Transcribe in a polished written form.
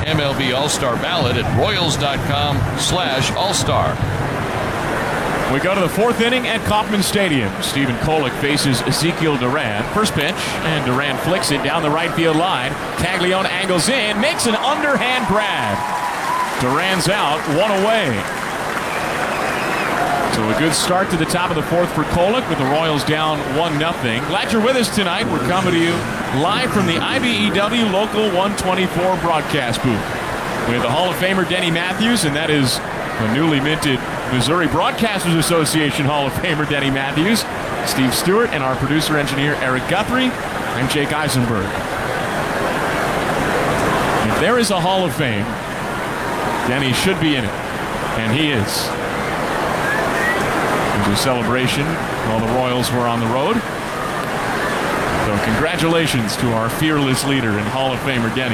MLB All-Star ballot at Royals.com/All-Star. We go to the fourth inning at Kauffman Stadium. Stephen Kolek faces Ezekiel Duran. First pitch, and Duran flicks it down the right field line. Taglione angles in, makes an underhand grab. Duran's out, one away. So a good start to the top of the fourth for Kolek with the Royals down 1-0. Glad you're with us tonight. We're coming to you live from the IBEW Local 124 broadcast booth with the Hall of Famer Denny Matthews, and that is the newly minted Missouri Broadcasters Association Hall of Famer Denny Matthews, Steve Stewart, and our producer-engineer Eric Guthrie. I'm Jake Eisenberg. If there is a Hall of Fame, Denny should be in it, and he is. It was a celebration while the Royals were on the road. So congratulations to our fearless leader and Hall of Famer Denny.